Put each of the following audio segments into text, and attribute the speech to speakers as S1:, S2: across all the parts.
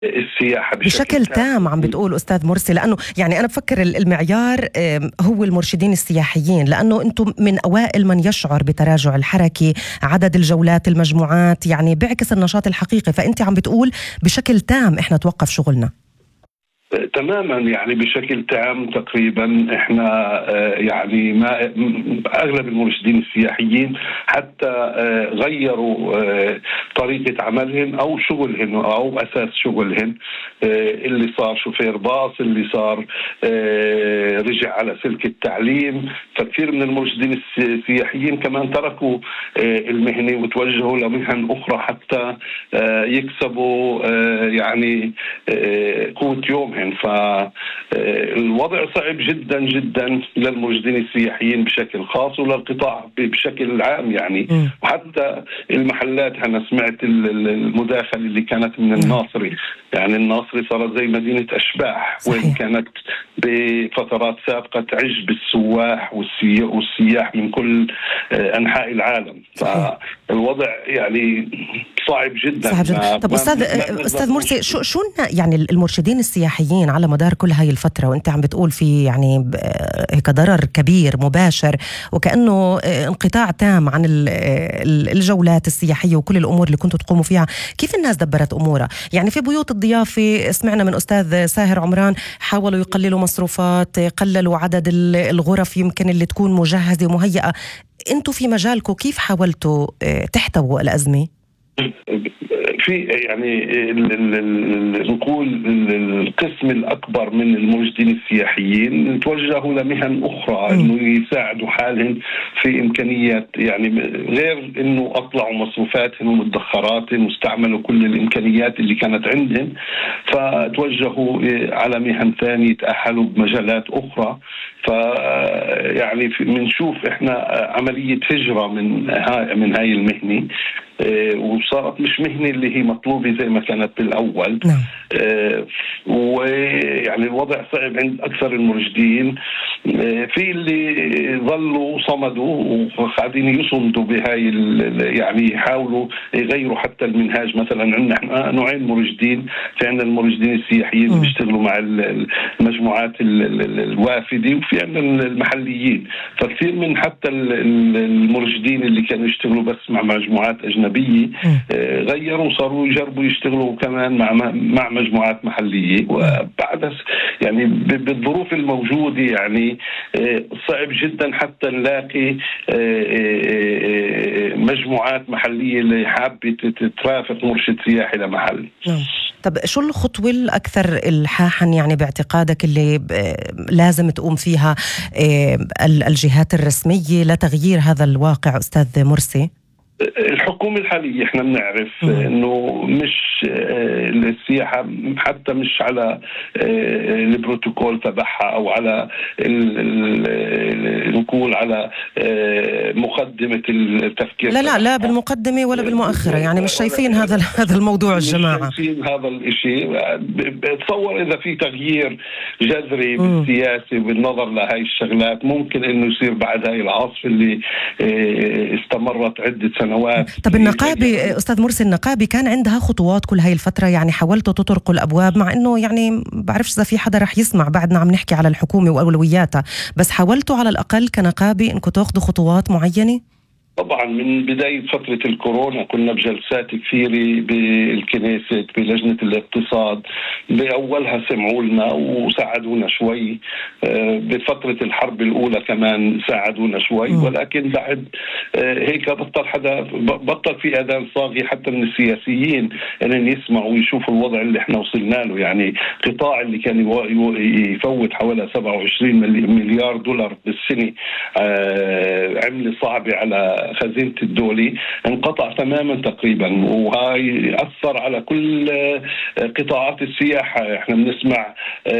S1: السياحة
S2: بشكل تام عم بتقول أستاذ مرسي، لأنه يعني أنا بفكر المعيار هو المرشدين السياحيين، لأنه أنتم من أوائل من يشعر بتراجع الحركي، عدد الجولات، المجموعات، يعني بيعكس النشاط الحقيقي. فأنت عم بتقول بشكل تام إحنا توقف شغلنا.
S1: تماما، يعني بشكل تام تقريبا احنا يعني ما اغلب المرشدين السياحيين حتى غيروا طريقة عملهم او شغلهم او اساس شغلهم. اللي صار شوفير باص، اللي صار رجع على سلك التعليم. فكثير من المرشدين السياحيين كمان تركوا المهنة وتوجهوا لمهن اخرى حتى يكسبوا يعني قوت يومهم. فالوضع صعب جدا جدا للمرشدين السياحيين بشكل خاص وللقطاع بشكل عام يعني. وحتى المحلات، أنا سمعت المداخلة اللي كانت من الناصري، يعني الناصري صارت زي مدينة أشباح.
S2: صحيح.
S1: وين كانت بفترات سابقة تعج بالسواح والسياح من كل أنحاء العالم. فالوضع يعني صعب جدا.
S2: صعب جدا. طب أستاذ مرسي، شو يعني المرشدين السياحيين على مدار كل هاي الفترة، وانت عم بتقول في يعني هيك ضرر كبير مباشر وكأنه انقطاع تام عن الجولات السياحية وكل الأمور اللي كنتوا تقوموا فيها، كيف الناس دبرت أمورها؟ يعني في بيوت الضيافة سمعنا من أستاذ ساهر عمران حاولوا يقللوا مصروفات، قللوا عدد الغرف يمكن اللي تكون مجهزة ومهيئة. انتوا في مجالكم كيف حاولتوا تحتووا الأزمة؟
S1: في يعني نقول القسم الأكبر من المرشدين السياحيين توجهوا لمهن أخرى إنه يساعدوا حالهم في إمكانيات، يعني غير إنه أطلعوا مصروفاتهم ومدخراتهم واستعملوا كل الإمكانيات اللي كانت عندهم، فتوجهوا على مهن ثانية، تأهلوا بمجالات أخرى. فيعني بنشوف إحنا عملية هجرة من هاي المهنة، وصارت مش مهنة اللي هي مطلوبة زي ما كانت بالأول. ويعني الوضع صعب عند أكثر المرشدين. في اللي ظلوا صمدوا وقاعدين يصمدوا بهاي، يعني يحاولوا يغيروا حتى المنهاج. مثلا عندنا نوعين مرشدين، في عندنا المرشدين السياحيين اللي بيشتغلوا مع المجموعات الوافدة، وفي عندنا المحليين. فكثير من حتى المرشدين اللي كانوا يشتغلوا بس مع مجموعات أجنبية غيروا، صاروا يجربوا يشتغلوا كمان مع مجموعات محلية. وبعد يعني بالظروف الموجودة يعني صعب جدا حتى نلاقي مجموعات محلية اللي حابة ترافق مرشد سياحي لمحل.
S2: طب شو الخطوة الأكثر إلحاحا يعني باعتقادك اللي لازم تقوم فيها الجهات الرسمية لتغيير هذا الواقع أستاذ مرسي؟
S1: الحكومة الحالية احنا بنعرف انه مش السياحة حتى مش على البروتوكول تبعها او على نقول على مقدمة التفكير.
S2: لا بالمقدمة ولا بالمؤخرة، يعني مش شايفين هذا الموضوع الجماعة.
S1: مش شايفين هذا الاشي. بتصور اذا في تغيير جذري بالسياسة بالنظر لهاي الشغلات ممكن انه يصير بعد هاي العاصفة اللي استمرت عدة سنوات.
S2: طب النقابة أستاذ مرسي، النقابة كان عندها خطوات كل هاي الفترة، يعني حاولتوا تطرقوا الأبواب، مع أنه يعني بعرفش إذا في حدا رح يسمع بعدنا عم نحكي على الحكومة وأولوياتها، بس حاولتوا على الأقل كنقابة أنكم تاخذوا خطوات معينة؟
S1: طبعا من بداية فترة الكورونا كنا بجلسات كثيرة بالكنيسة بلجنة الاقتصاد. بأولها سمعوا لنا وساعدونا شوي، بفترة الحرب الأولى كمان ساعدونا شوي، ولكن بعد هيك بطل في أذان صاغي حتى من السياسيين أن يسمعوا ويشوفوا الوضع اللي احنا وصلنا له. يعني قطاع اللي كان يفوت حوالي 27 مليار دولار بالسنة، عملة صعبة على خزينة الدولة، انقطع تماما تقريبا، وهاي أثر على كل قطاعات السياحة. احنا بنسمع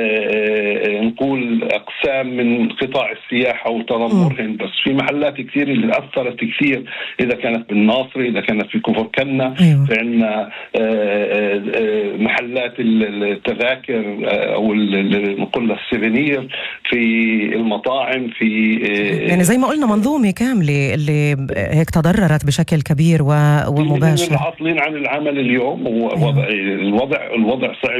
S1: نقول أقسام من قطاع السياحة وتذمرهم، بس في محلات كثير اللي أثرت كثير، إذا كانت بالناصري، إذا كانت في كفر كنا. في عندنا محلات التذاكر أو نقول السيفينير، في المطاعم، في
S2: يعني زي ما قلنا منظومة كاملة اللي هيك تضررت بشكل كبير ومباشر.
S1: عاطلين عن العمل اليوم، الوضع صعب